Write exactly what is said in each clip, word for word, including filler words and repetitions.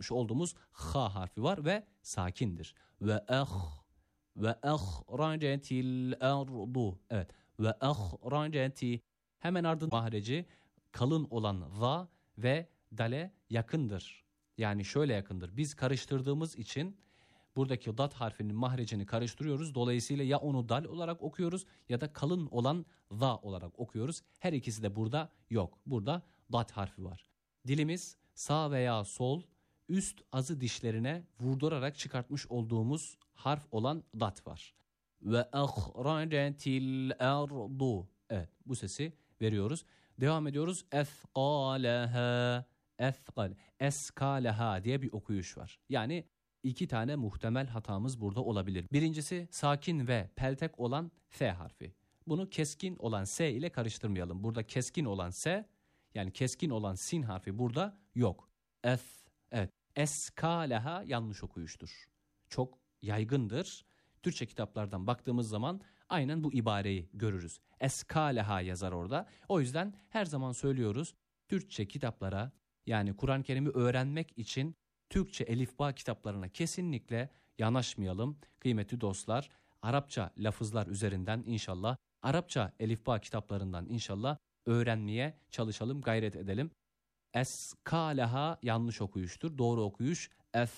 çıkartmış olduğumuz ha harfi var ve sakindir. Ve ah ve ahracetil ardu. Evet. Ve ahraceti. Hemen ardından mahreci kalın olan za ve dale yakındır. Yani şöyle yakındır. Biz karıştırdığımız için buradaki dat harfinin mahrecini karıştırıyoruz. Dolayısıyla ya onu dal olarak okuyoruz ya da kalın olan za olarak okuyoruz. Her ikisi de burada yok. Burada dat harfi var. Dilimiz sağ veya sol üst azı dişlerine vurdurarak çıkartmış olduğumuz harf olan dat var. Ve ahracetil ardu. Evet, bu sesi veriyoruz. Devam ediyoruz. Ethqaleha. Ethqal. Eskaleha diye bir okuyuş var. Yani iki tane muhtemel hatamız burada olabilir. Birincisi sakin ve peltek olan F harfi. Bunu keskin olan S ile karıştırmayalım. Burada keskin olan S, yani keskin olan sin harfi burada yok. Es, evet. Eskaleha yanlış okuyuştur. Çok yaygındır. Türkçe kitaplardan baktığımız zaman aynen bu ibareyi görürüz. Eskaleha yazar orada. O yüzden her zaman söylüyoruz. Türkçe kitaplara, yani Kur'an-ı Kerim'i öğrenmek için Türkçe elifba kitaplarına kesinlikle yanaşmayalım. Kıymetli dostlar, Arapça lafızlar üzerinden inşallah, Arapça elifba kitaplarından inşallah öğrenmeye çalışalım, gayret edelim. Eskaleha yanlış okuyuştur. Doğru okuyuş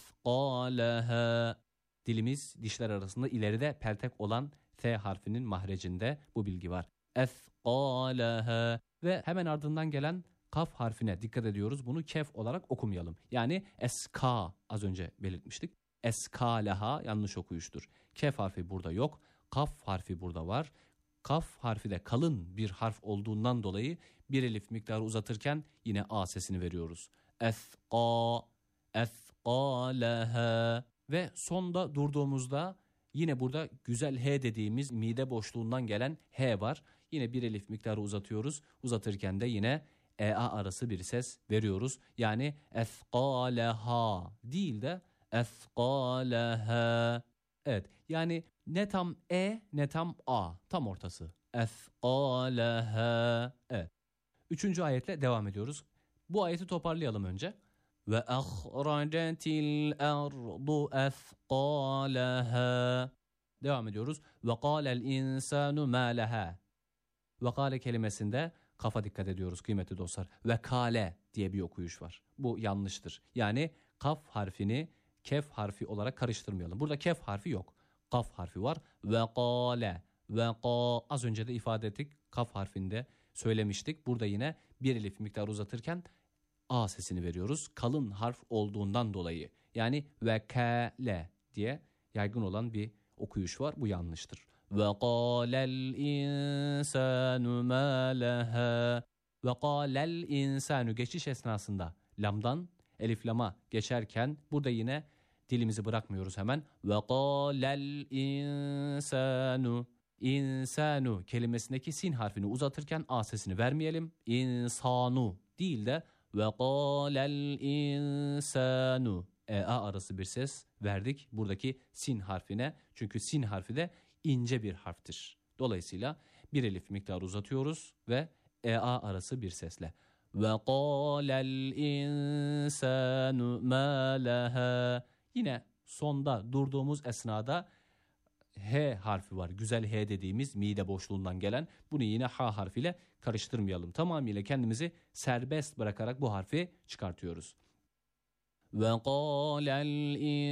ethqaleha. Dilimiz dişler arasında ileride peltek olan F harfinin mahrecinde bu bilgi var. Ethqaleha ve hemen ardından gelen kaf harfine dikkat ediyoruz. Bunu kef olarak okumayalım. Yani eska az önce belirtmiştik. Eskaleha yanlış okuyuştur. Kef harfi burada yok. Kaf harfi burada var. Kaf harfi de kalın bir harf olduğundan dolayı bir elif miktarı uzatırken yine A sesini veriyoruz. Ethqa, ethqaleha ve sonda durduğumuzda yine burada güzel H dediğimiz mide boşluğundan gelen H var. Yine bir elif miktarı uzatıyoruz. Uzatırken de yine E A arası bir ses veriyoruz. Yani ethqaleha değil de ethqaleha. Evet, yani ne tam E ne tam A, tam ortası. Ethqaleha. Evet. Üçüncü ayetle devam ediyoruz. Bu ayeti toparlayalım önce. Ve ahracetil ardu ethqaleha. Devam ediyoruz. Ve qalel insanu ma leha. Ve kale kelimesinde kafa dikkat ediyoruz kıymetli dostlar. Ve kale diye bir okuyuş var. Bu yanlıştır. Yani kaf harfini kef harfi olarak karıştırmayalım. Burada kef harfi yok. Kaf harfi var. Ve kale. Ve ka. Az önce de ifade ettik. Kaf harfinde söylemiştik. Burada yine bir elif miktarı uzatırken A sesini veriyoruz. Kalın harf olduğundan dolayı. Yani ve kale diye yaygın olan bir okuyuş var. Bu yanlıştır. Ve qalel insanu ma leha. Ve qalel insanu geçiş esnasında lamdan eliflama geçerken burada yine dilimizi bırakmıyoruz hemen. Ve qalel insanu. İnsanu kelimesindeki sin harfini uzatırken A sesini vermeyelim. İnsanu değil de ve qalel insanu. E A arası bir ses verdik buradaki sin harfine. Çünkü sin harfi de ince bir harftir. Dolayısıyla bir elif miktarı uzatıyoruz ve E A arası bir sesle. Ve qalel insanu ma leha. Yine sonda durduğumuz esnada H harfi var. Güzel H dediğimiz mide boşluğundan gelen. Bunu yine H harfiyle karıştırmayalım. Tamamıyla kendimizi serbest bırakarak bu harfi çıkartıyoruz. Ve qalel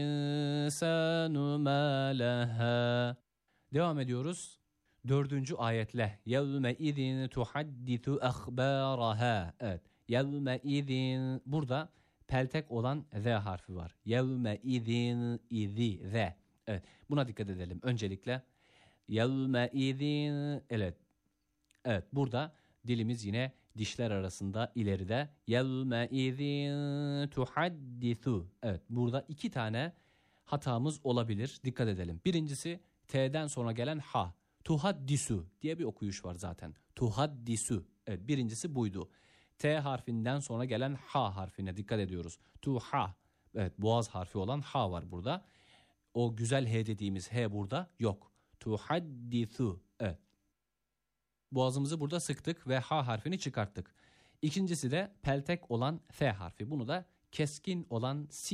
insanu ma leha. Devam ediyoruz. Dördüncü ayetle. Yevme izin tuhaddisu akhbaraha. Evet. Yevme izin. Burada peltek olan Z harfi var. Yevme izin izi Z. Evet. Buna dikkat edelim. Öncelikle. Yevme izin. Evet. Evet. Burada dilimiz yine dişler arasında ileride. Yevme izin tuhaddisu. Evet. Burada iki tane hatamız olabilir. Dikkat edelim. Birincisi T'den sonra gelen ha. Tuhaddisu diye bir okuyuş var zaten. Tuhaddisu. Evet, birincisi buydu. T harfinden sonra gelen ha harfine dikkat ediyoruz. Tuha. Evet, boğaz harfi olan ha var burada. O güzel H dediğimiz H burada yok. Tuhaddisu. Evet. Boğazımızı burada sıktık ve ha harfini çıkarttık. İkincisi de peltek olan F harfi. Bunu da keskin olan sin